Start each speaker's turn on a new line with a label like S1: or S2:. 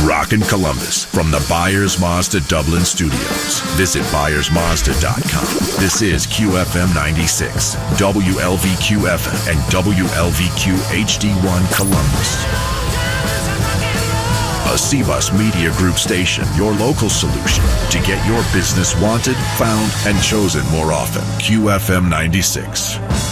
S1: Rockin' Columbus from the Byers Mazda Dublin studios. Visit ByersMazda.com. This is QFM 96, WLVQ FM, and WLVQ HD1 Columbus. A CBUS Media Group station, your local solution to get your business wanted, found, and chosen more often. QFM 96.